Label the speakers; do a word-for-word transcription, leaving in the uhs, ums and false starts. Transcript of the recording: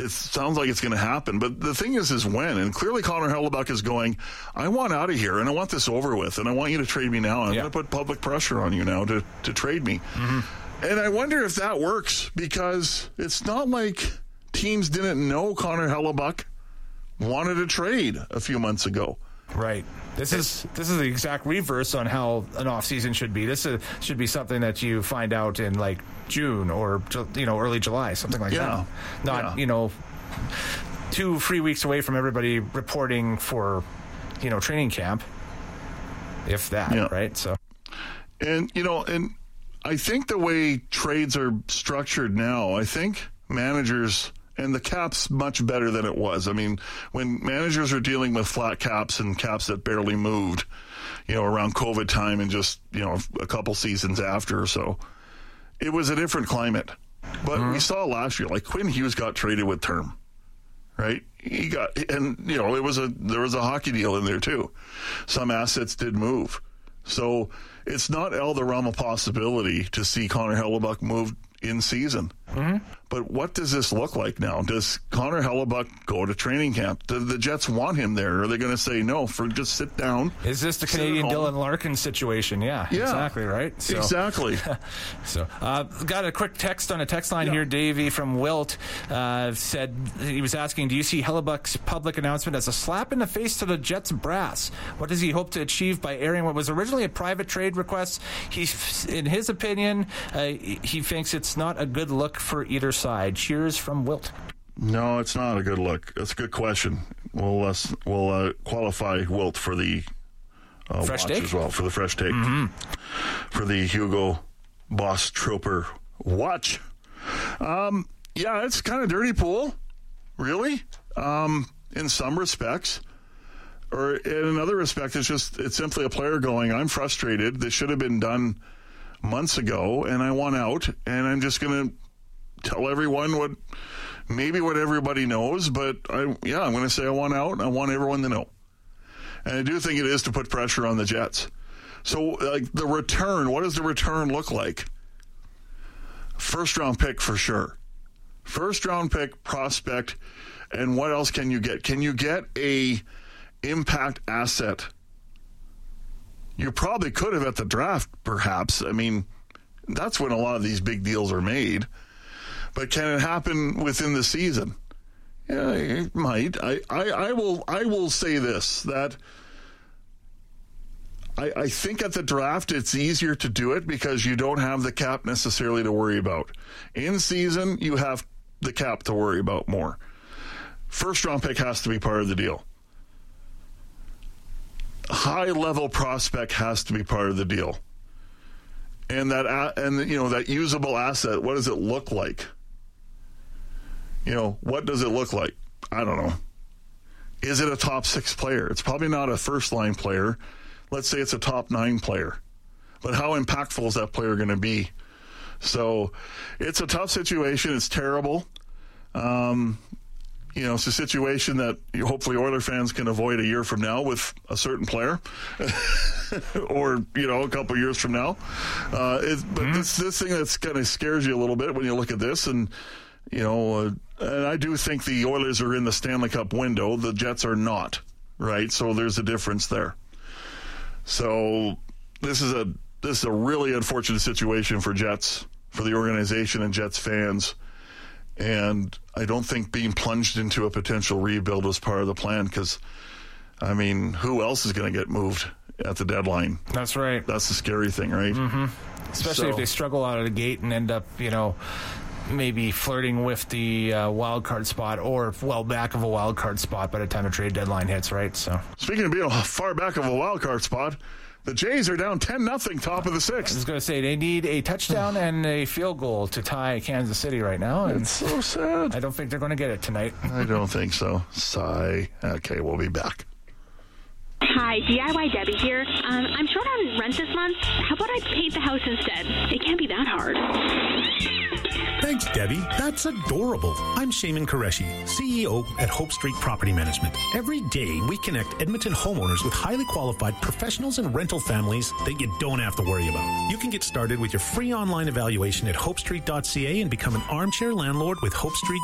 Speaker 1: it sounds like it's going to happen. But the thing is, is when. And clearly Connor Hellebuyck is going, I want out of here, and I want this over with, and I want you to trade me now. I'm yeah. going to put public pressure on you now to, to trade me. Mm-hmm. And I wonder if that works, because it's not like teams didn't know Connor Hellebuyck wanted to trade a few months ago.
Speaker 2: Right. This is this is the exact reverse on how an off season should be. This is, should be something that you find out in like June or you know early July, something like
Speaker 1: yeah.
Speaker 2: that. Not yeah. you know two three weeks away from everybody reporting for you know training camp, if that. Yeah. Right. So,
Speaker 1: and you know, and I think the way trades are structured now, I think managers. And the cap's much better than it was. I mean, when managers were dealing with flat caps and caps that barely moved, you know, around COVID time and just, you know, a couple seasons after or so, it was a different climate. But mm-hmm. we saw last year, like Quinn Hughes got traded with term, right? He got, and, you know, it was a, there was a hockey deal in there too. Some assets did move. So it's not out of the realm of possibility to see Connor Hellebuyck move in season. Mm-hmm. But what does this look like now? Does Connor Hellebuyck go to training camp? Do the Jets want him there? Or are they going to say no, for just sit down?
Speaker 2: Is this the Canadian Dylan Larkin situation? Yeah,
Speaker 1: yeah.
Speaker 2: exactly, right?
Speaker 1: So, exactly.
Speaker 2: so, uh, got a quick text on a text line yeah. here. Davey from Wilt uh, said, he was asking, do you see Hellebuck's public announcement as a slap in the face to the Jets brass? What does he hope to achieve by airing what was originally a private trade request? He, in his opinion, uh, he thinks it's not a good look for either side. Cheers from Wilt.
Speaker 1: No, it's not a good look. That's a good question. We'll uh, we'll uh, qualify Wilt for the uh,
Speaker 2: fresh
Speaker 1: watch
Speaker 2: take
Speaker 1: as well, for the fresh take,
Speaker 2: mm-hmm.
Speaker 1: for the Hugo Boss Trooper watch. Um, yeah, it's kind of dirty pool, really. Um, in some respects, or in another respect, it's just it's simply a player going, I'm frustrated. This should have been done months ago, and I want out, and I'm just going to tell everyone what, maybe what everybody knows, but I, yeah, I'm going to say I want out, and I want everyone to know. And I do think it is to put pressure on the Jets. So, like, the return, what does the return look like? First round pick for sure. First round pick, prospect, and what else can you get? Can you get a impact asset? You probably could have at the draft, perhaps. I mean, that's when a lot of these big deals are made. But can it happen within the season? Yeah, it might. I, I, I will I will say this, that I, I think at the draft it's easier to do it because you don't have the cap necessarily to worry about. In season, you have the cap to worry about more. First round pick has to be part of the deal. High level prospect has to be part of the deal. And that and you know that usable asset, what does it look like? You know, what does it look like? I don't know. Is it a top six player? It's probably not a first line player. Let's say it's a top nine player. But how impactful is that player going to be? So it's a tough situation. It's terrible. Um, you know, it's a situation that you, hopefully Oiler fans can avoid a year from now with a certain player or, you know, a couple years from now. Uh, it, but mm-hmm. this, this thing that's kind of scares you a little bit when you look at this. And, you know, uh, and I do think the Oilers are in the Stanley Cup window. The Jets are not, right? So there's a difference there. So this is a this is a really unfortunate situation for Jets, for the organization and Jets fans. And I don't think being plunged into a potential rebuild was part of the plan because, I mean, who else is going to get moved at the deadline?
Speaker 2: That's right.
Speaker 1: That's the scary thing, right?
Speaker 2: Mm-hmm. Especially so, if they struggle out of the gate and end up, you know, maybe flirting with the uh, wild card spot or well back of a wild card spot by the time a trade deadline hits, right? So,
Speaker 1: speaking of being far back of a wild card spot, the Jays are down ten nothing, top of the sixth.
Speaker 2: I was going to say, they need a touchdown and a field goal to tie Kansas City right now. And
Speaker 1: it's so sad.
Speaker 2: I don't think they're going to get it tonight.
Speaker 1: I don't think so. Sigh. Okay, we'll be back.
Speaker 3: Hi, D I Y Debbie here. Um, I'm short on rent this month. How about I paint the house instead? It can't be that hard.
Speaker 4: Thanks, Debbie. That's adorable. I'm Shaman Qureshi, C E O at Hope Street Property Management. Every day, we connect Edmonton homeowners with highly qualified professionals and rental families that you don't have to worry about. You can get started with your free online evaluation at hope street dot c a and become an armchair landlord with Hope Street